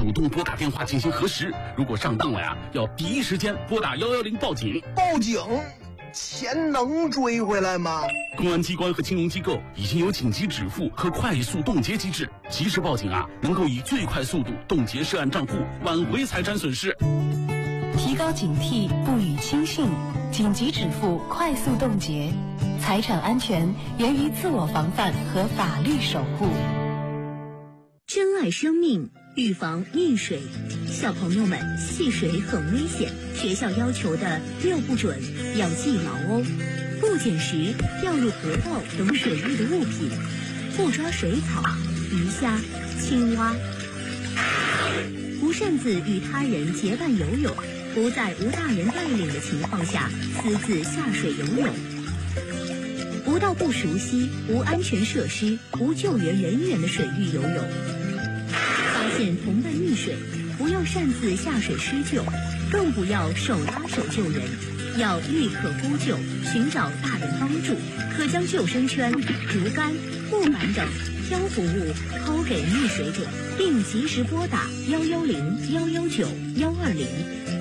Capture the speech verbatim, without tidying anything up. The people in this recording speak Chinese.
主动拨打电话进行核实，如果上当了呀，要第一时间拨打一一零报警。 报警？钱能追回来吗？ 公安机关和金融机构已经有紧急止付和快速冻结机制，及时报警啊，能够以最快速度冻结涉案账户，挽回财产损失。 提高警惕，不予轻信，紧急止付，快速冻结。财产安全源于自我防范和法律守护。 珍爱生命，预防溺水。小朋友们，戏水很危险，学校要求的六不准要记牢哦。不捡拾掉入河道等水域的物品，不抓水草、鱼虾、青蛙，不擅自与他人结伴游泳，不在无大人带领的情况下私自下水游泳，不到不熟悉、无安全设施、无救援人员的水域游泳。发现同伴溺水，不要擅自下水施救，更不要手拉手救人，要立刻呼救，寻找大人帮助。可将救生圈、竹竿、木板等漂浮物抛给溺水者，并及时拨打幺幺零、幺幺九、幺二零。